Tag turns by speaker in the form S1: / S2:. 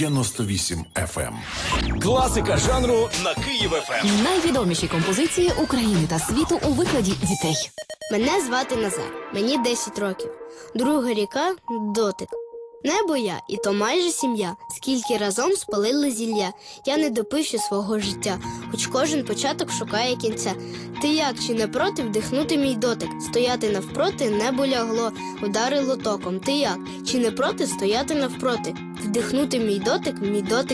S1: 98 FM.
S2: Класика жанру на Київ ФМ.
S3: Найвідоміші композиції України та світу у викладі дітей.
S4: Мене звати Назар, мені 10 років. Друга ріка – дотик. Небо я, і то майже сім'я, скільки разом спалили зілля. Я не допив ще свого життя, хоч кожен початок шукає кінця. Ти як, чи не проти вдихнути мій дотик? Стояти навпроти небо лягло, ударило током. Ти як, чи не проти стояти навпроти? Вдихнути мій дотик